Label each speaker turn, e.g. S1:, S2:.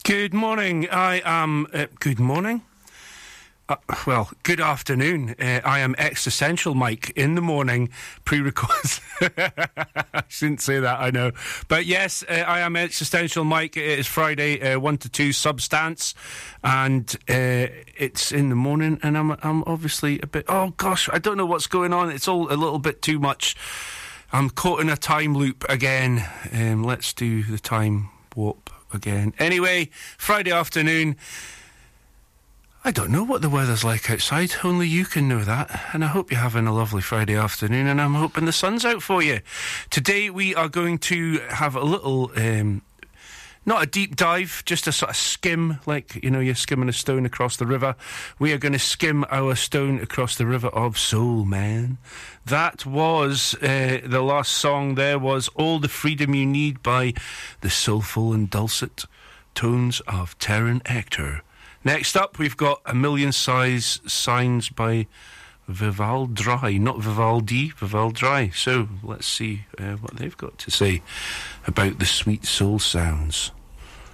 S1: Good morning. I am... good morning? Good afternoon. I am Existential Mike in the morning, pre-record. I shouldn't say that, I know. But yes, I am Existential Mike. It is Friday, 1 to 2 Substance, and it's in the morning, and I'm obviously a bit... Oh, gosh, I don't know what's going on. It's all a little bit too much. I'm caught in a time loop again. Let's do the time warp again. Anyway, Friday afternoon... I don't know what the weather's like outside, only you can know that, and I hope you're having a lovely Friday afternoon, and I'm hoping the sun's out for you. Today we are going to have a little, not a deep dive, just a sort of skim, like, you know, you're skimming a stone across the river. We are going to skim our stone across the river of soul, man. That was, the last song there was All the Freedom You Need by the soulful and dulcet tones of Taron Echter. Next up, we've got A Million Signs by Vivaldry, not Vivaldi, Vivaldry. So let's see what they've got to say about the sweet soul sounds.